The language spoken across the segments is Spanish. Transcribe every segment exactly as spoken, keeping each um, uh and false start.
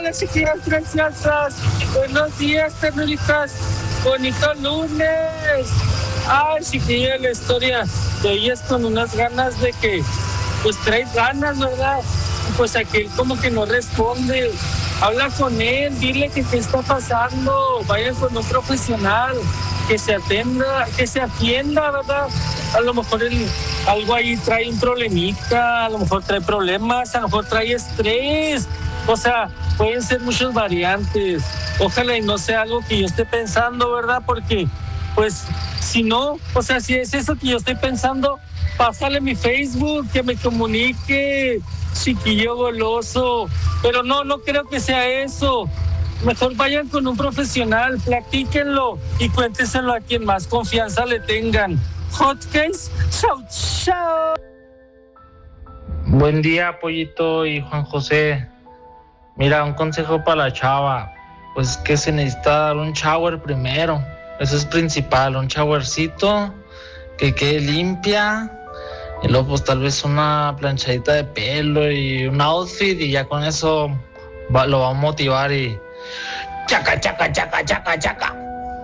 Hola, chiquillas preciosas. Buenos días, ternuritas. Bonito lunes. Ay, chiquilla, la historia de hoy es con unas ganas de que, pues traes ganas, ¿verdad? Pues aquel como que no responde. Habla con él, dile que qué está pasando. Vayan con un profesional que se atenda, que se atienda, ¿verdad? A lo mejor el, algo ahí trae un problemita, a lo mejor trae problemas, a lo mejor trae estrés. O sea, pueden ser muchas variantes. Ojalá y no sea algo que yo esté pensando, ¿verdad? Porque, pues, si no, o sea, si es eso que yo estoy pensando, pásale mi Facebook, que me comunique, chiquillo goloso. Pero no, no creo que sea eso. Mejor vayan con un profesional, platíquenlo y cuéntenselo a quien más confianza le tengan. Hotcakes, chau, chau. Buen día, Pollito y Juan José. Mira, un consejo para la chava. Pues que se necesita dar un shower primero. Eso es principal, un showercito que quede limpia. Y luego pues tal vez una planchadita de pelo y un outfit y ya con eso va, lo va a motivar y... ¡Chaca, chaca, chaca, chaca, chaca!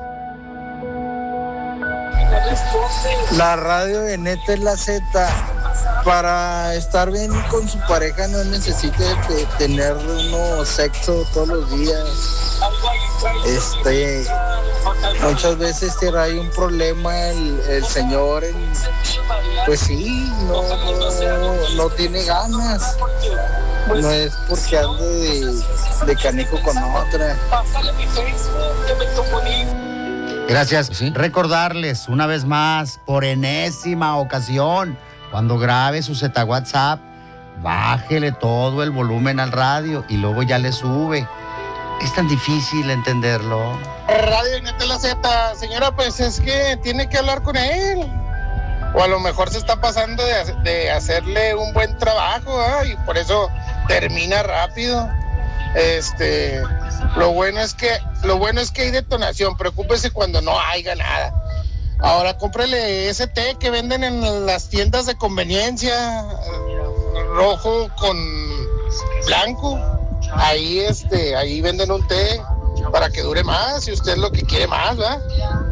La radio de Neta es la Z. Para estar bien con su pareja no necesita de tener uno sexo todos los días. Este, muchas veces trae un problema el, el señor, en, pues sí, no, no, no tiene ganas. No es porque ande de, de canijo con otra. Gracias. ¿Sí? Recordarles una vez más, por enésima ocasión, cuando grabe su Z WhatsApp, bájele todo el volumen al radio y luego ya le sube. Es tan difícil entenderlo. Radio Neta la Z, señora, pues es que tiene que hablar con él. O a lo mejor se está pasando de, de hacerle un buen trabajo, ¿eh? Y por eso termina rápido. Este, lo bueno es que, lo bueno es que hay detonación. Preocúpese cuando no haya nada. Ahora cómprele ese té que venden en las tiendas de conveniencia, rojo con blanco. Ahí este, ahí venden un té para que dure más, si usted es lo que quiere más, ¿verdad?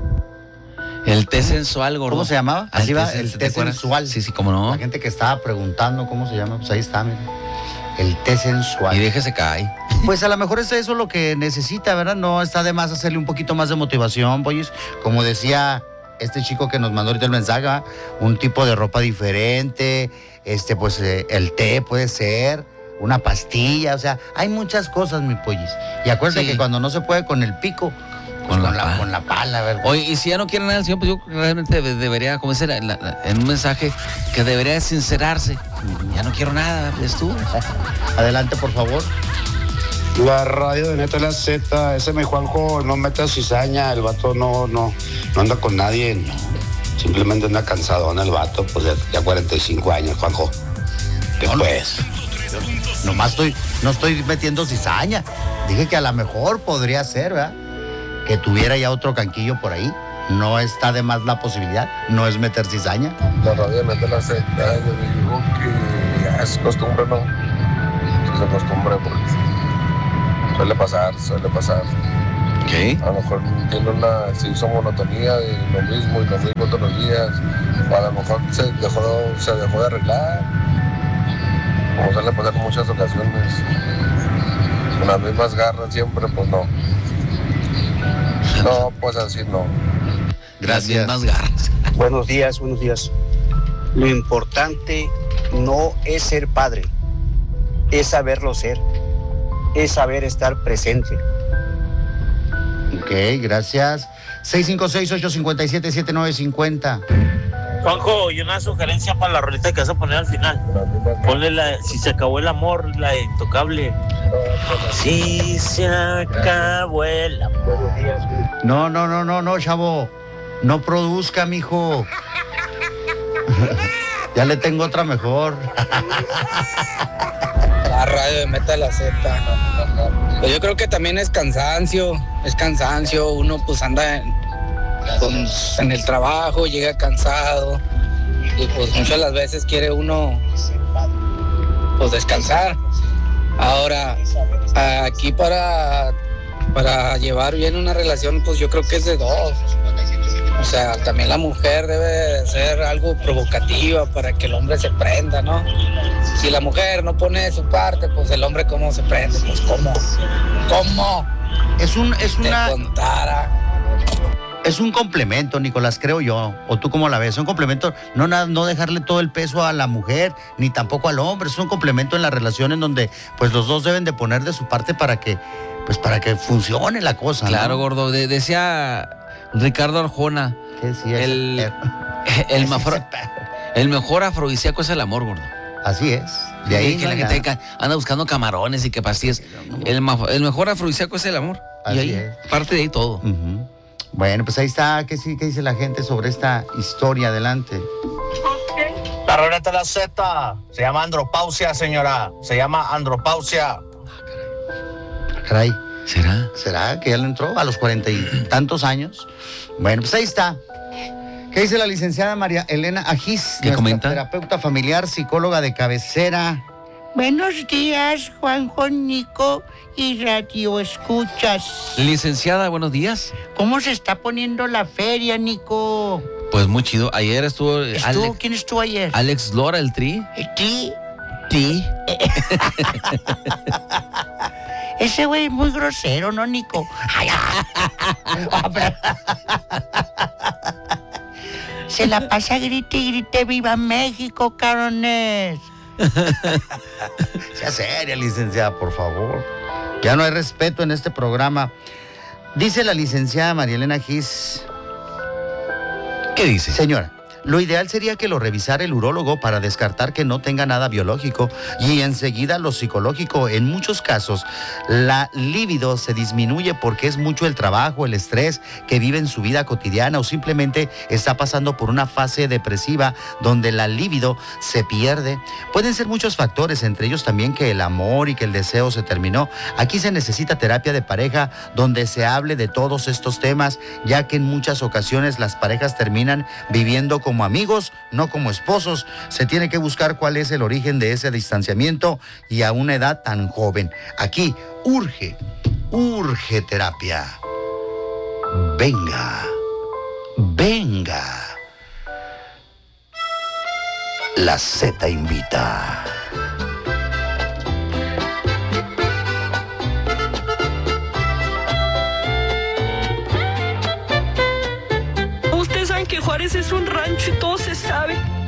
El té sensual, gordo. ¿Cómo se llamaba? Así va, el té sensual. Sí, sí, cómo no. La gente que estaba preguntando cómo se llama, pues ahí está, mira. El té sensual. Y déjese caer. Pues a lo mejor es eso lo que necesita, ¿verdad? No está de más hacerle un poquito más de motivación, boys. Como decía este chico que nos mandó ahorita el mensaje, ¿verdad? Un tipo de ropa diferente, este, pues eh, el té puede ser, una pastilla, o sea, hay muchas cosas, mi pollis. Y acuérdate sí. que cuando no se puede con el pico, pues con, con, la, la, con la pala, ¿verdad? Oye, y si ya no quiere nada del señor, pues yo realmente debería, como decir, en un mensaje, que debería sincerarse. Ya no quiero nada, es tú. Adelante, por favor. La radio de Neta la Z, ese mi Juanjo no mete cizaña, el vato no, no, no anda con nadie, no. Simplemente anda cansadón el vato, pues ya, ya cuarenta y cinco años, Juanjo. Después. No, nomás estoy, no estoy metiendo cizaña. Dije que a lo mejor podría ser, ¿verdad? Que tuviera ya otro canquillo por ahí. No está de más la posibilidad, no es meter cizaña. La radio de Neta la Z, yo digo que ya es costumbre, ¿no? Es costumbre porque suele pasar, suele pasar. ¿Qué? A lo mejor tiene una, se hizo monotonía de lo mismo y lo mismo todos los días. O a lo mejor se dejó, se dejó de arreglar. Como suele pasar en muchas ocasiones. Con las mismas garras siempre, pues no. No, pues así no. Gracias. Las mismas garras. Buenos días, buenos días. Lo importante no es ser padre, es saberlo ser. Es saber estar presente. Ok, gracias. seis cinco seis, ocho cinco siete, siete nueve cinco cero. Juanjo, y una sugerencia para la rolita que vas a poner al final. Ponle la, si se acabó el amor, la Intocable. Si se acabó el amor. No, no, no, no, no, chavo. No produzca, mijo. Ya le tengo otra mejor. La radio de Meta la Z. Pues yo creo que también es cansancio, es cansancio, uno pues anda en, con, en el trabajo, llega cansado y pues muchas de las veces quiere uno pues descansar Ahora, aquí para, para llevar bien una relación, pues yo creo que es de dos. O sea, también la mujer debe ser algo provocativa para que el hombre se prenda, ¿no? Si la mujer no pone de su parte, pues el hombre cómo se prende, pues cómo, cómo. Es un, es una. Te contara. Es un complemento, Nicolás, creo yo. ¿O tú cómo la ves? Es un complemento, no, no dejarle todo el peso a la mujer, ni tampoco al hombre. Es un complemento en la relación en donde pues los dos deben de poner de su parte para que, pues, para que funcione la cosa. Claro, ¿no? gordo. De, decía Ricardo Arjona. ¿Qué decía el, ese el, el, mejor, el mejor afrodisíaco es el amor, gordo. Así es. De ahí que no la hay gente nada. anda buscando camarones y que pastillas. El, el mejor afrodisíaco es el amor. Así y ahí es. parte de ahí todo. Uh-huh. Bueno, pues ahí está. ¿Qué, ¿Qué dice la gente sobre esta historia? Adelante. La ruleta de la Z se llama andropausia, señora. Se llama andropausia. Caray. ¿Será? ¿Será que ya le entró a los cuarenta y tantos años? Bueno, pues ahí está. ¿Qué dice la licenciada María Elena Ajís? ¿Qué comenta? Terapeuta familiar, psicóloga de cabecera. Buenos días, Juanjo, Nico y Radio Escuchas. Licenciada, buenos días. ¿Cómo se está poniendo la feria, Nico? Pues muy chido. Ayer estuvo... ¿Estuvo? Alex, ¿Quién estuvo ayer? Alex Lora, el Tri. ¿El Tri? Tri. Ese güey es muy grosero, ¿no, Nico? Se la pasa grite y grite, ¡viva México, cabrones! Sea seria, licenciada, por favor. Ya no hay respeto en este programa. Dice la licenciada María Elena Gis. ¿Qué dice? Señora, lo ideal sería que lo revisara el urólogo para descartar que no tenga nada biológico y enseguida lo psicológico. En muchos casos, la libido se disminuye porque es mucho el trabajo, el estrés que vive en su vida cotidiana o simplemente está pasando por una fase depresiva donde la libido se pierde. Pueden ser muchos factores, entre ellos también que el amor y que el deseo se terminó. Aquí se necesita terapia de pareja donde se hable de todos estos temas, ya que en muchas ocasiones las parejas terminan viviendo como amigos, no como esposos. Se tiene que buscar cuál es el origen de ese distanciamiento y a una edad tan joven. Aquí urge, urge terapia. Venga, venga. La Z invita. Ustedes saben que Juárez es un rancho y todo se sabe.